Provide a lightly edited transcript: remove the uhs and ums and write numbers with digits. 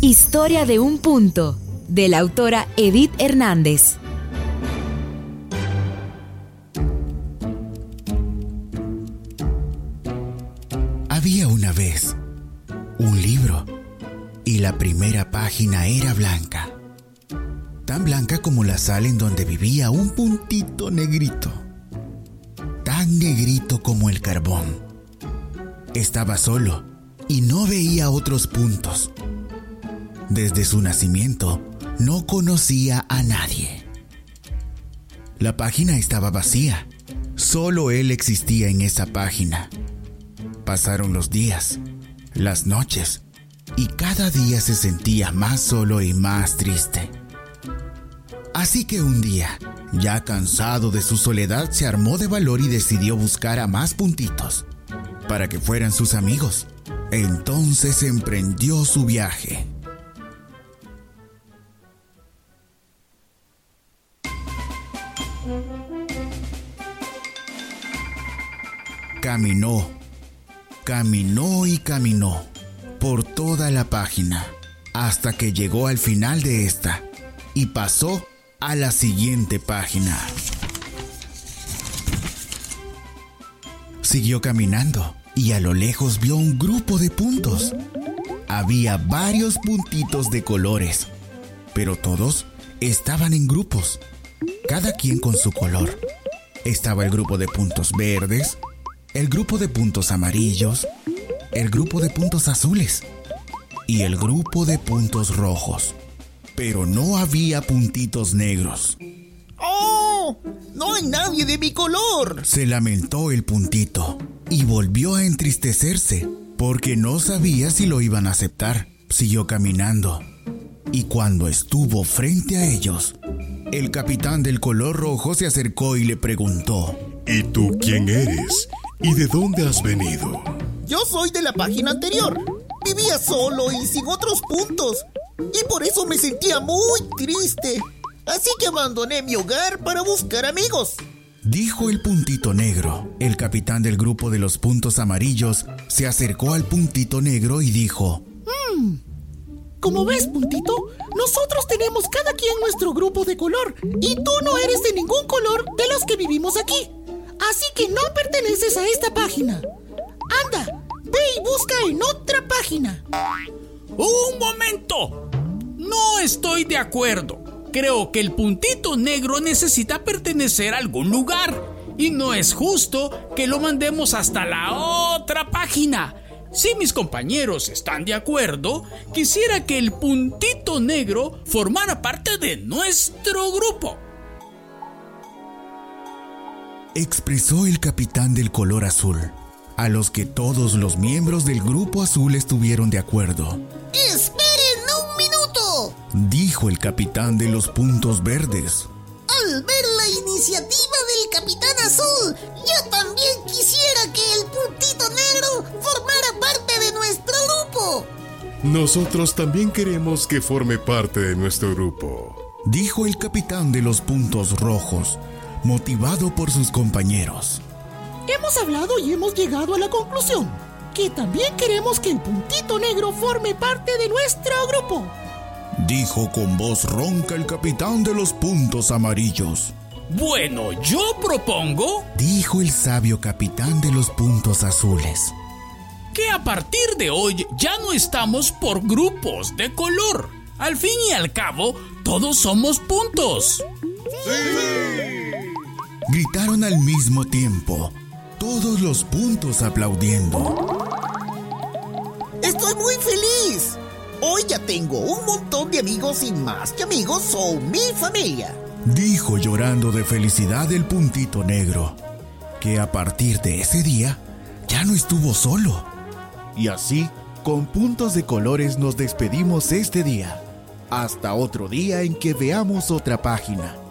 Historia de un punto, de la autora Edith Hernández. Había una vez un libro y la primera página era blanca. Tan blanca como la sal en donde vivía un puntito negrito. Tan negrito como el carbón. Estaba solo y no veía otros puntos. Desde su nacimiento no conocía a nadie. La página estaba vacía. Solo él existía en esa página. Pasaron los días, las noches, y cada día se sentía más solo y más triste. Así que un día, ya cansado de su soledad, se armó de valor y decidió buscar a más puntitos para que fueran sus amigos. Entonces emprendió su viaje. Caminó y caminó por toda la página hasta que llegó al final de esta y pasó a la siguiente página. Siguió caminando y a lo lejos vio un grupo de puntos. Había varios puntitos de colores, pero todos estaban en grupos, cada quien con su color. Estaba el grupo de puntos verdes, el grupo de puntos amarillos, el grupo de puntos azules y el grupo de puntos rojos. Pero no había puntitos negros. ¡Oh! ¡No hay nadie de mi color! Se lamentó el puntito y volvió a entristecerse porque no sabía si lo iban a aceptar. Siguió caminando y cuando estuvo frente a ellos, el capitán del color rojo se acercó y le preguntó: ¿Y tú quién eres? ¿Y de dónde has venido? Yo soy de la página anterior. Vivía solo y sin otros puntos. Y por eso me sentía muy triste. Así que abandoné mi hogar para buscar amigos. Dijo el puntito negro. El capitán del grupo de los puntos amarillos se acercó al puntito negro y dijo: Como ves, puntito, nosotros tenemos cada quien nuestro grupo de color. Y tú no eres de ningún color de los que vivimos aquí. Así que no perteneces a esta página. Anda, ve y busca en otra página. ¡Un momento! No estoy de acuerdo. Creo que el puntito negro necesita pertenecer a algún lugar. Y no es justo que lo mandemos hasta la otra página. Si mis compañeros están de acuerdo, quisiera que el puntito negro formara parte de nuestro grupo. Expresó el capitán del color azul, a los que todos los miembros del grupo azul estuvieron de acuerdo. ¡Esperen un minuto! Dijo el capitán de los puntos verdes. Al ver la iniciativa del capitán azul, yo también quisiera que el puntito negro formara parte de nuestro grupo. Nosotros también queremos que forme parte de nuestro grupo. Dijo el capitán de los puntos rojos, motivado por sus compañeros. Hemos hablado y hemos llegado a la conclusión que también queremos que el puntito negro forme parte de nuestro grupo. Dijo con voz ronca el capitán de los puntos amarillos. Bueno, yo propongo, dijo el sabio capitán de los puntos azules, que a partir de hoy ya no estamos por grupos de color. Al fin y al cabo, todos somos puntos. Gritaron al mismo tiempo, todos los puntos aplaudiendo. Estoy muy feliz. Hoy ya tengo un montón de amigos y más que amigos son mi familia. Dijo llorando de felicidad el puntito negro, que a partir de ese día ya no estuvo solo. Y así, con puntos de colores nos despedimos este día. Hasta otro día en que veamos otra página.